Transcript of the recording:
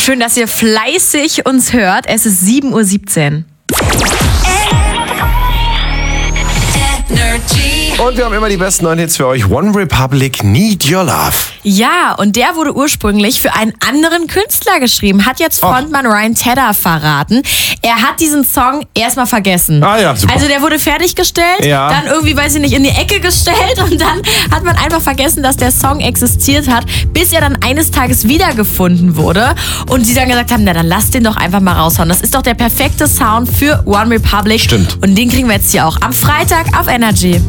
Schön, dass ihr fleißig uns hört. Es ist 7:17 Uhr. Und wir haben immer die besten neuen Hits für euch. One Republic, Need Your Love. Ja, und der wurde ursprünglich für einen anderen Künstler geschrieben, hat jetzt Frontmann Ryan Tedder verraten. Er hat diesen Song erstmal vergessen. Ah ja, super. Also der wurde fertiggestellt, Ja. dann irgendwie, weiß ich nicht, in die Ecke gestellt und dann hat man einfach vergessen, dass der Song existiert hat, bis er dann eines Tages wiedergefunden wurde und sie dann gesagt haben, na dann lass den doch einfach mal raushauen. Das ist doch der perfekte Sound für One Republic. Stimmt. Und den kriegen wir jetzt hier auch am Freitag auf Energy.